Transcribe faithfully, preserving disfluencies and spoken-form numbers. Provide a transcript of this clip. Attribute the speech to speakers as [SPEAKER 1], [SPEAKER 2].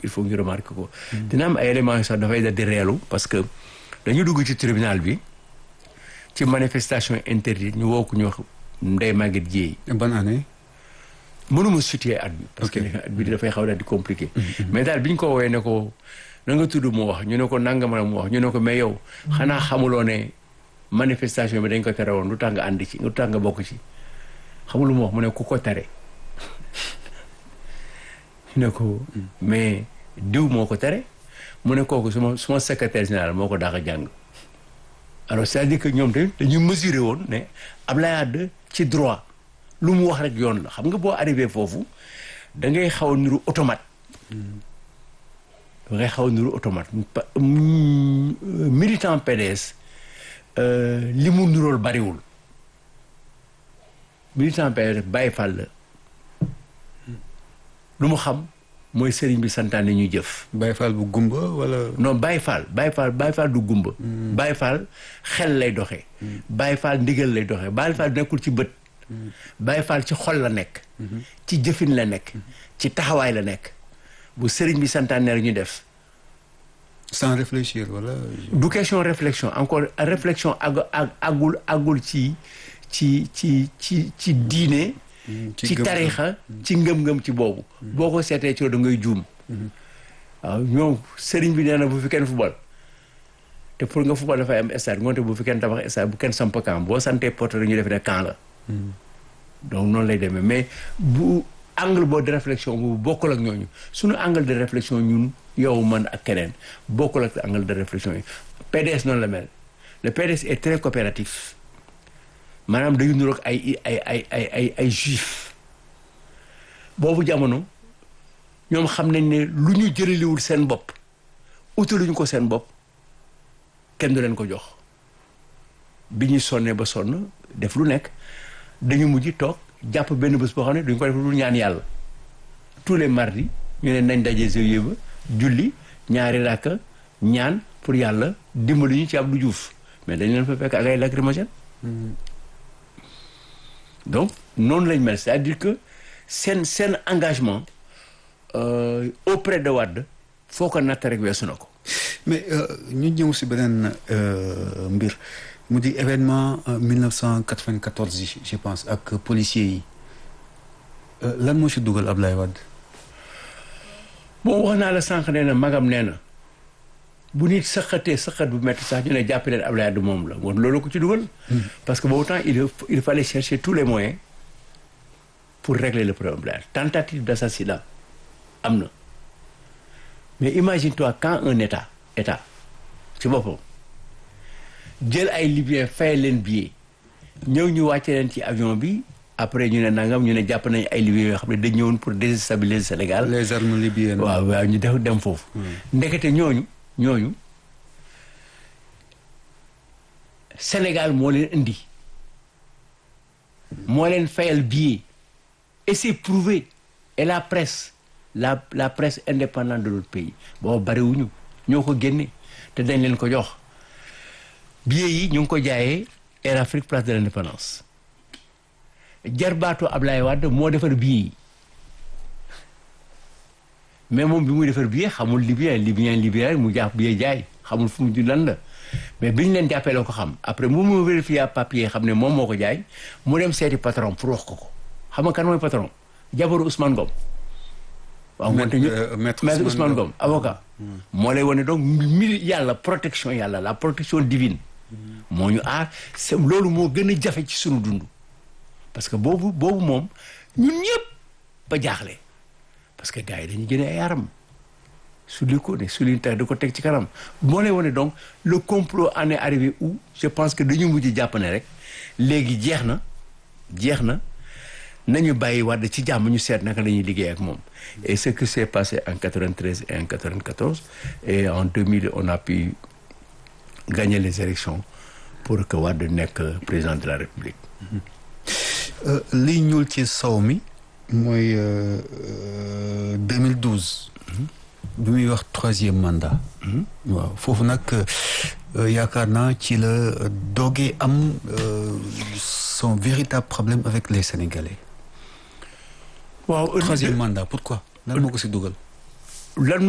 [SPEAKER 1] il faut ñu remarquer ko. dina am ay éléments yu sax dafay da di reelu parce que dañu dugg ci tribunal bi ci manifestation interdite ñu woo ko ñu wax Ndeye Maguette Dièye.
[SPEAKER 2] ban année.
[SPEAKER 1] mënuma situer at bi. parce que at bi dafay xaw daal di compliqué. mais daal bi ñu ko woowee ne ko na nga tudd mu wax ñu ne ko nangama mu wax ñu ne ko mais yow. xanaa xamuloo ne manifestation bi dañ ko tere woon lu tax nga ànd ci lu tax nga bokk ci xamulu mu wax mu ne ku ko tere. ñu ne ko mais diw moo ko tere mu ne kooku suma suma secrétaire général moo ko daax a jàng alors c'est-à-dire que ñoom tamit dañuy mesurer woon ne Abdoulaye Wade ci droit lu mu wax rek yoon la xam nga boo arrivé foofu da ngay xaw a niru automate da ngay xaw a niru automate militant P D S li mu nirool bariwul militant P D S Baye Fall la lu mu xam mooy sëriñ bi santaane ñuy jëf.
[SPEAKER 2] Baye Fall bu gumba wala.
[SPEAKER 1] non Baye Fall Baye Fall Baye Fall du gumba. Mm. Baye Fall xel lay doxee. Mm. Baye Fall ndigal lay doxee Baye Fall nekkul ci bët. Mm. Baye Fall ci xol la nekk. Mm-hmm. ci jëfin la nekk. Mm. ci taxawaay la nekk. bu sëriñ bi santaane rek ñu def.
[SPEAKER 2] sans réfléchir wala.
[SPEAKER 1] du question réflexion encore réflexion àgg àggul àggul ci ci ci ci ci diine. ci tarixa ci ngëm-ngëm ci boobu boo ko seetee ci da ngay juum waaw ñoom sëriñ bi nee na bu fi kenn football te pour nga football dafay am stade ngoonte bu fi kenn tabax stade bu kenn samp camp boo santee porte ñu def ne camp la donc noonu lay demee mais bu angle boo de réflexion bu bokkul ak ñooñu suñu angle de réflexion ñun yow man ak keneen bokkul ak angle de réflexion yi P D S noonu la mel le P D S est très coopératif maanaam dañu niroog ay ay ay ay ay ay juif boobu jamono ñoom xam nañ ne lu ñu jëlaliwul seen bopp utaluñu ko seen bopp kenn du leen ko jox bi ñuy sonnee ba sonn def lu nekk dañu mujj toog jàpp benn bés boo xam ne duñu ko def lu ñaan yàlla tous les mardis ñu ne nañ daje zawiya ba julli ñaari rakka ñaan pour yàlla dimbali ñu ci Abdou Diouf mais dañ leen fa fekk ak ay lacrymogène donc noonu lañ mel c'est-à-dire que seen seen engagement euh, auprès de Wade foo ko natt rek weesu na ko.
[SPEAKER 2] mais ñu ñëw si beneen mbir mu di événement mille neuf cent quatre-vingt-quatorze yi je pense ak policiers yi lan moo si dugal Abdoulaye Wade.
[SPEAKER 1] bon wax naa la sànq nee na magam nee na bu nit sëqatee sëqat bu métti sax ñu ne jàpp leen Abdoulaye Wade moom la woon loolu ko ci dugal. parce que boobu temps il il fallait chercher tous les moyens pour régler le problème. Tentative d'assassinat am na mais imagine-toi quand un état état ci boppam jël ay libyens fay leen billet ñëw ñu wàcce leen ci avion bi après ñu ne nangam ñu ne jàpp nañ ay libyens yoo xam ne dañ ñëwoon pour déstabiliser Sénégal.
[SPEAKER 2] les armes libyennes.
[SPEAKER 1] waaw waaw ñu def dem foofu. ndekete ñooñu ñooñu Sénégal moo leen indi moo leen fayal billet et c'est prouvé et la presse la la presse indépendante de notre pays boobu bariwuñu ñoo ko génne te dañ leen ko jox billet yi ñu ngi ko jaayee Air Afrique place de l'Indépendance jarbaatu Ablaye Wade moo defar billet yi mais moom bi muy defar billet xamul libyen libyen libyen mu jàpp billet jaay xamul fu mu ju lan la mais bi ñu leen jàppee la ko xam après mu mu vérifier papier xam ne moom moo ko jaay mu dem seeti patron pour wax ko ko xam nga kan mooy patron jabaru Ousmane Ngom. waaw moom tamit maître Ousmane Ngom avocat. moo lay wane donc mi yàlla protection yàlla la protection divine. moo ñu aar c'est loolu moo gën a jafe ci sunu dund. parce que boobu boobu moom ñun ñëpp ba jaaxle parce que gars yi dañuy génne ay aram su li ko ne su li tax da ko teg ci kanam moo lay wane donc le complot en est arrivé où je pense que dañu mujj jàpp ne rek léegi jeex na jeex na nañu bàyyi Wade ci jàmm ñu seet naka la ñuy liggéey ak moom. Et ce qui s'est passé en quatre-vingt-treize et en quatre-vingt-quatorze et en deux mille on a pu gagner les élections pour que Wade nekk président de la République.
[SPEAKER 2] li ñuul ci sow mi mooy deux mille douze. bi muy wax troisième mandat. waaw foofu nag yaakaar naa ci la doogee am son véritable problème avec les Sénégalais.
[SPEAKER 1] waaw
[SPEAKER 2] troisième mandat pourquoi lan moo ko si dugal.
[SPEAKER 1] lan